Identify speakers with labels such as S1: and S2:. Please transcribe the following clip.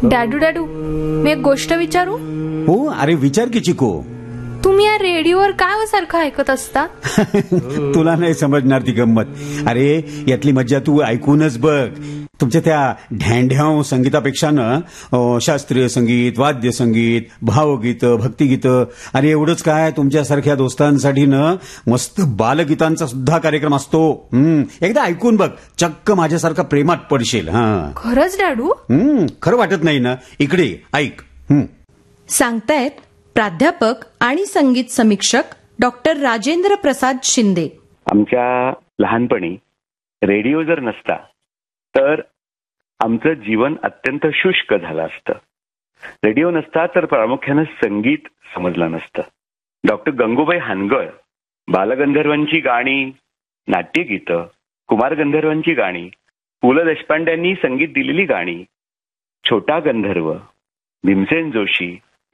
S1: डॅडू डॅडू, मी एक गोष्ट विचारू?
S2: हो, अरे विचार की चिको.
S1: तुम्ही या रेडिओवर काय सारखं ऐकत असता?
S2: तुला नाही समजणार ती गंमत. अरे यातली मज्जा तू ऐकूनच बघ. तुमच्या त्या ढॅंढ्याव संगीतापेक्षा ना शास्त्रीय संगीत, वाद्य संगीत, भावगीत, भक्तिगीत, अरे एवढंच काय, तुमच्यासारख्या दोस्तांसाठी ना मस्त बालगीतांचा सुद्धा कार्यक्रम असतो. एकदा ऐकून बघ, चक्क माझ्यासारखा प्रेमात पडशील.
S1: खरंच डॅडू?
S2: खरं वाटत नाही ना? इकडे ऐक.
S3: सांगतायत प्राध्यापक आणि संगीत समीक्षक डॉक्टर राजेंद्र प्रसाद शिंदे.
S4: आमच्या लहानपणी रेडिओ जर नसता तर आमचं जीवन अत्यंत शुष्क झालं असतं. रेडिओ नसता तर प्रामुख्यानं संगीत समजलं नसतं. डॉक्टर गंगूबाई हानगळ बालगंधर्वांची गाणी, नाट्यगीतं, कुमार गंधर्वांची गाणी, पु ल देशपांड्यांनी संगीत दिलेली गाणी, छोटा गंधर्व, भीमसेन जोशी,